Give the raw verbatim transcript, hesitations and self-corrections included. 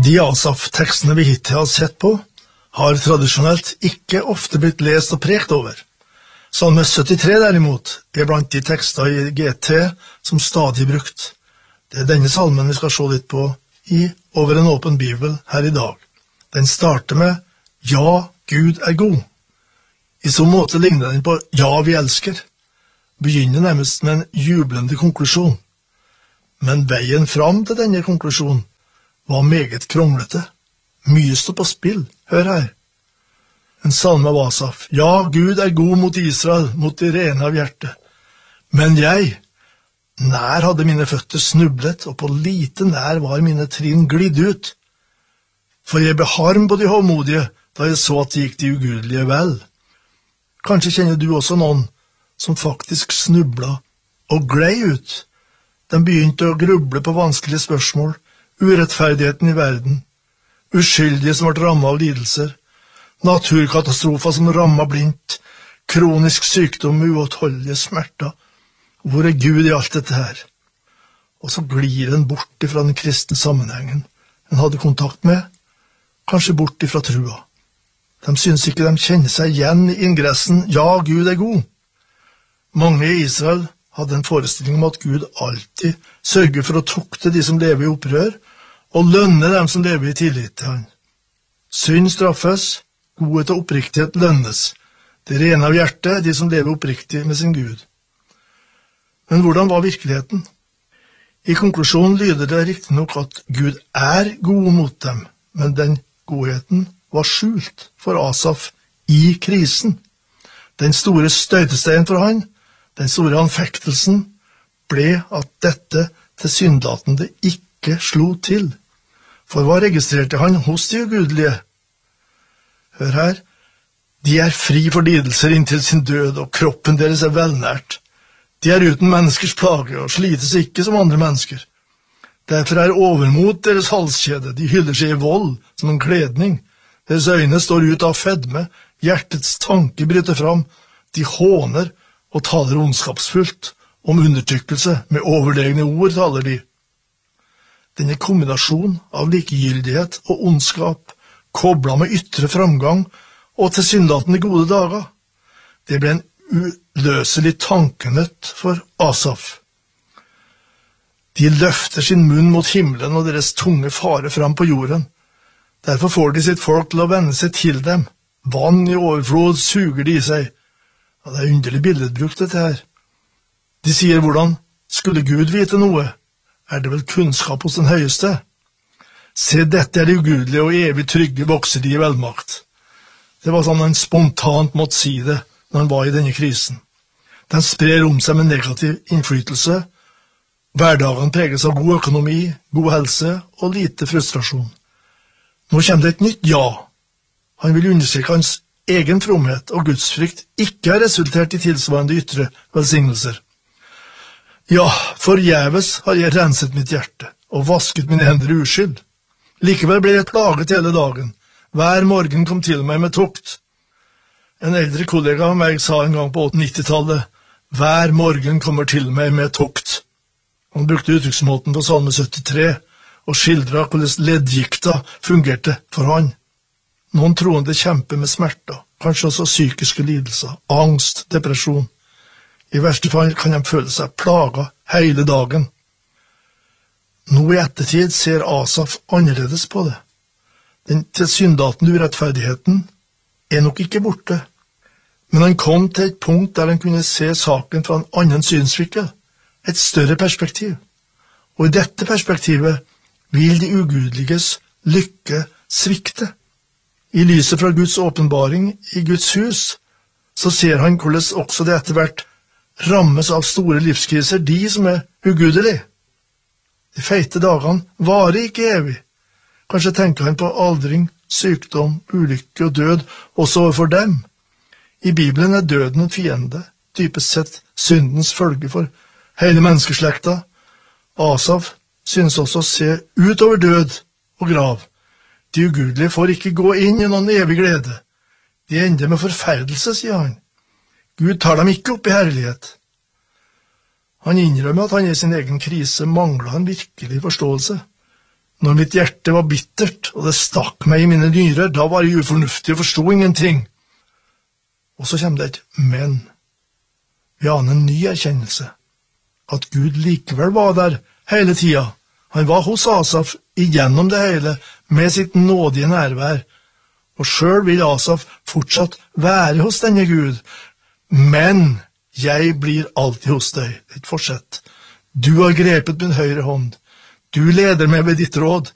De Asaf-tekstene vi hittil har sett på, har tradisjonelt ikke ofte blitt lest og prekt over. Salme syttitre derimot er blant de tekster i G T som stadig brukt. Det er denne salmen vi skal se litt på i Over en åpen bibel her i dag. Den starter med «Ja, Gud er god». I så måte ligner den på «Ja, vi elsker». Begynner nærmest med en jublende konklusjon. Men veien fram til denne konklusjonen var meget kronglete. Mye stod på spill, hør her. En salme av Asaf. Ja, Gud er god mot Israel, mot de rene av hjerte. Men jeg, nær hadde mine føtter snublet, og på lite nær var mine trinn glidd ut. For jeg ble harm på de håndmodige, da jeg så at det gikk de ugudelige vel. Kanskje kjenner du også noen som faktisk snubla og glei ut. De begynte å gruble på vanskelige spørsmål, urettferdigheten i verden, uskyldige som ble rammet av lidelser, naturkatastrofer som rammet blindt, kronisk sykdom med uåtholdelige smerter. Hvor er Gud i alt dette her? Og så glir en bort fra den kristne sammenhengen en hadde kontakt med, kanskje bort fra trua. De synes ikke de kjenner seg igjen i ingressen «Ja, Gud er god». Mange i Israel hadde en forestilling om at Gud alltid sørger for å tukte de som lever i opprør, og lønne dem som lever i tillit til han. Synd straffes, godhet og oppriktighet lønnes. Det rene av hjertet, de som lever oppriktig med sin Gud. Men hvordan var virkeligheten? I konklusjonen lyder det riktig nok at Gud er god mot dem, men den godheten var skjult for Asaf i krisen. Den store støytesteinen for han, den store anfektelsen, ble at dette tilsynelatende ikke slo til. For hva registrerte han hos de ugudelige? Hør her, de er fri for lidelser inntil sin død, og kroppen deres er velnært. De er uten menneskers plage, og slites ikke som andre mennesker. Derfor er overmot deres halskjede, de hyller seg i vold som en kledning. Deres øyne står ut av fedme, hjertets tanke bryter fram, de håner og taler ondskapsfullt. Om undertrykkelse, med overlegne ord taler de. Denne kombinasjon av likegyldighet og ondskap, koblet med ytre framgang og tilsynelatende gode dager, det ble en uløselig tankenøtt for Asaf. De løfter sin munn mot himmelen, og deres tunge farer fram på jorden. Derfor får de sitt folk til å vende seg til dem. Vann i overflod suger de i seg. Ja, det er underlig billedbrukt dette her. De sier hvordan skulle Gud vite noe? Er det vel kunnskap hos den høyeste? Se, dette er det ugudelige og evig trygge vokser de i velmakt. Det var sånn han spontant måtte si det når han var i denne krisen. Den sprer om seg med negativ innflytelse. Hverdagen preges av god økonomi, god helse og lite frustrasjon. Nå kommer det et nytt ja. Han vil understreke hans egen fromhet og gudsfrykt ikke har resultert i tilsvarende ytre velsignelser. Ja, forgjeves har jeg renset mitt hjerte og vasket mine hender i uskyld. Likevel ble jeg plaget hele dagen. Hver morgen kom til meg med tukt. En eldre kollega av meg sa en gang på nittitallet, hver morgen kommer til meg med tukt. Han brukte uttrykksmåten på salme syttitre og skildret hvordan leddgikta fungerte for han. Noen troende kjemper med smerter, kanskje også psykiske lidelser, angst, depresjon. I verste fall kan de føle seg plaget hele dagen. Nå i ettertid ser Asaf annerledes på det. Den tilsynelatende urettferdigheten er nok ikke borte, men han kom til et punkt der han kunne se saken fra en annen synsvinkel, et større perspektiv. Og i dette perspektivet vil de ugudeliges lykke svikte. I lyset fra Guds åpenbaring i Guds hus, så ser han hvordan også det etter hvert rammes av store livskriser, de som er ugudelige. De feite dagene varer ikke evig. Kanskje tenker han på aldring, sykdom, ulykke og død, også overfor dem. I Bibelen er døden en fiende, dypest sett syndens følge for hele menneskeslekta. Asaf synes også å se utover død og grav. De ugudelige får ikke gå inn i noen evig glede. De ender med forferdelse, sier han. Gud tar dem ikke opp i herlighet. Han innrømmer at han i sin egen krise mangler en virkelig forståelse. Når mitt hjerte var bittert, og det stakk meg i mine nyrer, da var jeg ufornuftig og forstod ingenting. Og så kommer det et men. Vi aner en ny erkjennelse. At Gud likevel var der hele tida. Han var hos Asaf igjennom det hele, med sitt nådige nærvær. Og selv vil Asaf fortsatt være hos denne Gud. Men jeg blir alltid hos deg. Et forsett. Du har grepet min høyre hånd. Du leder meg ved ditt råd.